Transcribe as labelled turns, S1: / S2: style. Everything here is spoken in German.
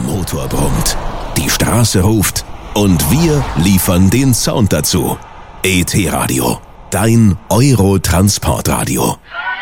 S1: Motor brummt, die Straße ruft und wir liefern den Sound dazu. ET Radio, dein Euro-Transportradio.